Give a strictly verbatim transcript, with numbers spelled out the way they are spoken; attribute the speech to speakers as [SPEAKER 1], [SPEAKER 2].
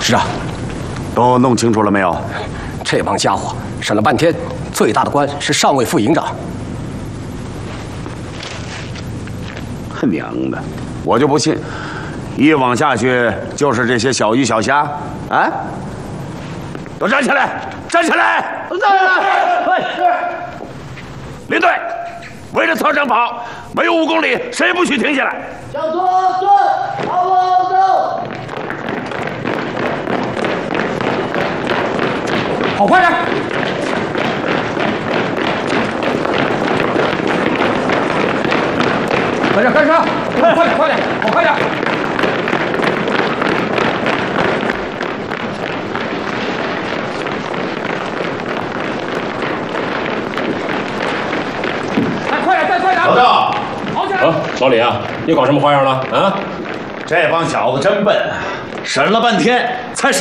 [SPEAKER 1] 师长，
[SPEAKER 2] 都弄清楚了没有？
[SPEAKER 1] 这帮家伙审了半天，最大的官是上尉副营长。
[SPEAKER 2] 他娘的，我就不信，一网下去就是这些小鱼小虾啊！都站起来，站起来！站起来！领队，围着操场跑，没有五公里，谁不许停下来？
[SPEAKER 3] 向左转，好不走。
[SPEAKER 1] 跑快点！快点开车！快点快点，跑快点！再快点，再快点！
[SPEAKER 2] 老赵，
[SPEAKER 1] 跑起来！
[SPEAKER 4] 啊，老李啊，又搞什么花样了啊？
[SPEAKER 2] 这帮小子真笨，审了半天才审。